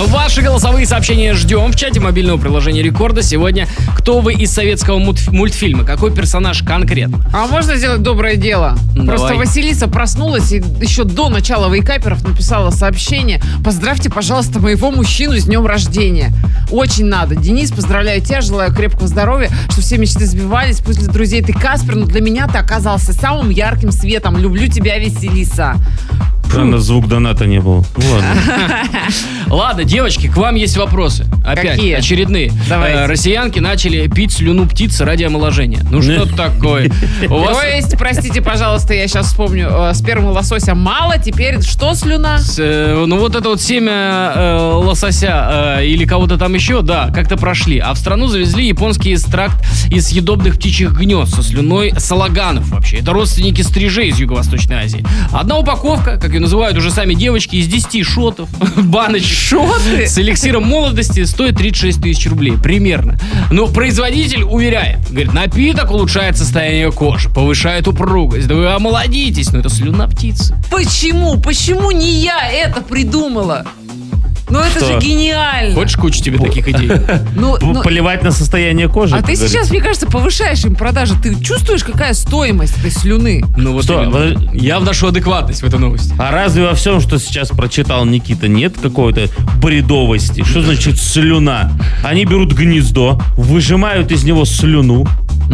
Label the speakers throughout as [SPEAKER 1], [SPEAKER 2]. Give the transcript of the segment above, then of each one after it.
[SPEAKER 1] Ваши голосовые сообщения ждем в чате мобильного приложения Рекорда. Сегодня кто вы из советского мультфильма? Какой персонаж конкретно?
[SPEAKER 2] А можно сделать доброе дело?
[SPEAKER 1] Давай.
[SPEAKER 2] Просто Василиса проснулась и еще до начала вейкаперов написала сообщение: поздравьте, пожалуйста, моего мужчину с днем рождения. Очень надо. Денис, поздравляю тебя, желаю крепкого здоровья, чтобы все мечты сбивались. Пусть для друзей ты Каспер, но для меня ты оказался самым ярким светом. Люблю тебя, Василиса.
[SPEAKER 3] Странно, звук доната не был. Ну ладно.
[SPEAKER 1] Ладно, девочки, к вам есть вопросы. Опять,
[SPEAKER 2] Какие?
[SPEAKER 1] очередные.
[SPEAKER 2] Давайте.
[SPEAKER 1] Россиянки начали пить слюну птицы ради омоложения. Ну что такое? У вас
[SPEAKER 2] То есть, простите, пожалуйста, я сейчас вспомню, спермы лосося мало, теперь что слюна?
[SPEAKER 1] ну вот это вот семя лосося или кого-то там еще, да, как-то прошли. А в страну завезли японский экстракт из съедобных птичьих гнезд со слюной салаганов вообще. Это родственники стрижей из Юго-Восточной Азии. Одна упаковка, как ее называют уже сами девочки, из 10 шотов, баночек
[SPEAKER 2] Шоты?
[SPEAKER 1] с эликсиром молодости стоит 36 тысяч рублей. Примерно. Но производитель уверяет, говорит, напиток улучшает состояние кожи, повышает упругость. Да вы омолодитесь, но это слюна птицы.
[SPEAKER 2] Почему? Почему не я это придумала? Ну это
[SPEAKER 3] Что?
[SPEAKER 2] же гениально.
[SPEAKER 1] Хочешь кучу тебе таких идей?
[SPEAKER 2] Ну,
[SPEAKER 3] Поливать на состояние кожи.
[SPEAKER 2] а
[SPEAKER 3] как
[SPEAKER 2] ты
[SPEAKER 3] говорится.
[SPEAKER 2] сейчас, мне кажется, повышаешь им продажи. Ты чувствуешь, какая стоимость этой слюны?
[SPEAKER 1] Ну вот
[SPEAKER 3] Что?
[SPEAKER 1] именно. Я вношу адекватность в эту новость.
[SPEAKER 3] А разве во всем, что сейчас прочитал Никита, нет какой-то бредовости? Что значит слюна? Они берут гнездо, выжимают из него слюну.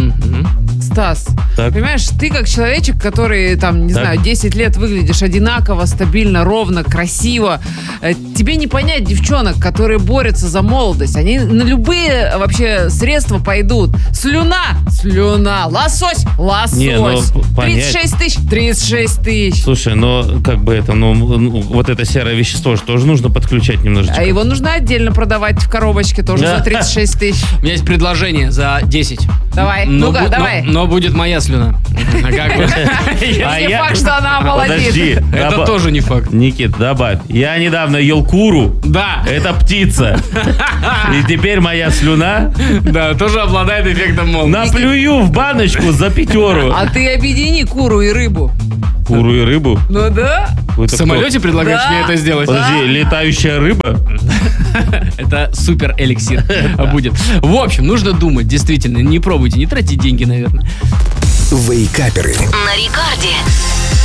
[SPEAKER 2] Стас,
[SPEAKER 3] Так.
[SPEAKER 2] понимаешь, ты как человечек, который, там, не
[SPEAKER 3] Так.
[SPEAKER 2] знаю, 10 лет выглядишь одинаково, стабильно, ровно, красиво. Тебе не понять девчонок, которые борются за молодость. Они на любые вообще средства пойдут. Слюна, слюна, лосось, лосось.
[SPEAKER 3] Не, ну, понять.
[SPEAKER 2] 36 тысяч, 36 тысяч.
[SPEAKER 3] Слушай, но как бы это, вот это серое вещество же тоже нужно подключать немножечко.
[SPEAKER 2] А его нужно отдельно продавать в коробочке тоже
[SPEAKER 3] Да.
[SPEAKER 2] за 36 тысяч.
[SPEAKER 1] У меня есть предложение за 10.
[SPEAKER 2] Давай,
[SPEAKER 1] Но
[SPEAKER 2] ну-ка,
[SPEAKER 1] бу-
[SPEAKER 2] давай.
[SPEAKER 1] Но будет моя слюна. А как бы?
[SPEAKER 2] Не факт, что она омолодит.
[SPEAKER 3] Подожди.
[SPEAKER 1] Это тоже не факт.
[SPEAKER 3] Никит, добавь. Я недавно ел куру.
[SPEAKER 1] Да,
[SPEAKER 3] Это птица. И теперь моя слюна
[SPEAKER 1] да, тоже обладает эффектом молодости.
[SPEAKER 3] наплюю в баночку за 5.
[SPEAKER 2] А ты объедини куру и рыбу.
[SPEAKER 3] Куру и рыбу.
[SPEAKER 2] Ну да.
[SPEAKER 3] Вы
[SPEAKER 1] В
[SPEAKER 3] так
[SPEAKER 1] самолете предлагаешь
[SPEAKER 2] Да.
[SPEAKER 1] мне это сделать?
[SPEAKER 3] Подожди, летающая рыба?
[SPEAKER 1] Это супер эликсир будет. В общем, нужно думать, действительно, не пробуйте, не тратьте деньги, наверное.
[SPEAKER 4] Вейкаперы.
[SPEAKER 5] На Рекорде.